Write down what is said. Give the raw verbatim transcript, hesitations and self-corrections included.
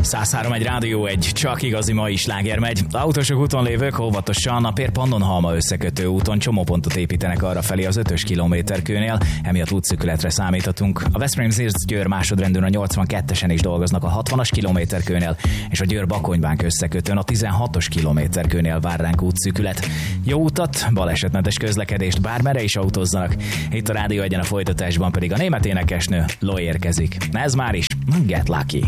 száz három egy Rádió egy, csak igazi mai sláger megy. Autósok úton lévők óvatosan, a Pér-Pannonhalma összekötő úton csomópontot építenek arra felé az ötös kilométerkőnél, emiatt útszűkületre számíthatunk. A Veszprém-Zirc-Győr másodrendőn a nyolcvankettesen is dolgoznak a hatvanas kilométerkőnél, és a Győr-Bakonybank összekötőn a tizenhatos kilométerkőnél vár ránk útszűkület. Jó utat, balesetmentes közlekedést, bármerre is autózzanak. Itt a Rádió egyen, a folytatásban pedig a német énekesnő Loi érkezik. Ez már is Get Lucky.